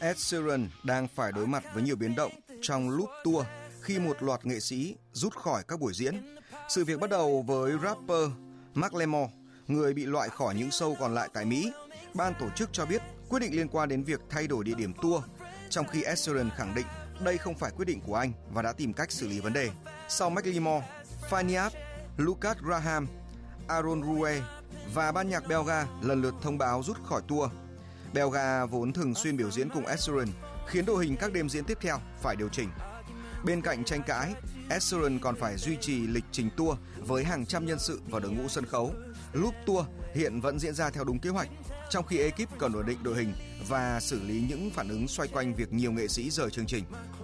Ed Sheeran đang phải đối mặt với nhiều biến động trong Loop Tour khi một loạt nghệ sĩ rút khỏi các buổi diễn. Sự việc bắt đầu với rapper Macklemore, người bị loại khỏi những show còn lại tại Mỹ. Ban tổ chức cho biết quyết định liên quan đến việc thay đổi địa điểm tour, trong khi Ed Sheeran khẳng định đây không phải quyết định của anh và đã tìm cách xử lý vấn đề. Sau Macklemore, Finneas, Lucas Graham, Aaron Rue và ban nhạc Belga lần lượt thông báo rút khỏi tour. Belga vốn thường xuyên biểu diễn cùng Ed Sheeran, khiến đội hình các đêm diễn tiếp theo phải điều chỉnh. Bên cạnh tranh cãi, Ed Sheeran còn phải duy trì lịch trình tour với hàng trăm nhân sự và đội ngũ sân khấu. Loop Tour hiện vẫn diễn ra theo đúng kế hoạch, trong khi ekip cần ổn định đội hình và xử lý những phản ứng xoay quanh việc nhiều nghệ sĩ rời chương trình.